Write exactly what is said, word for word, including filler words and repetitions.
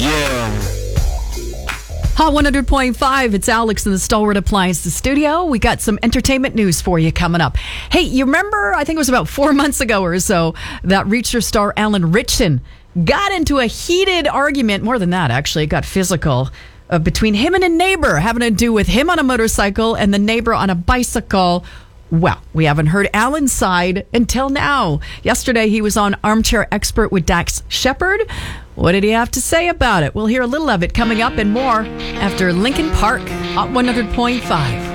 Yeah. Hot one hundred point five, it's Alex in the Stalwart Appliances studio. We got some entertainment news for you coming up. Hey, you remember, I think it was about four months ago or so, that Reacher star Alan Ritchson got into a heated argument, more than that actually, it got physical, uh, between him and a neighbor, having to do with him on a motorcycle and the neighbor on a bicycle. Well, we haven't heard Alan's side until now. Yesterday, he was on Armchair Expert with Dax Shepard. What did he have to say about it? We'll hear a little of it coming up and more after Linkin Park, Hot one hundred point five.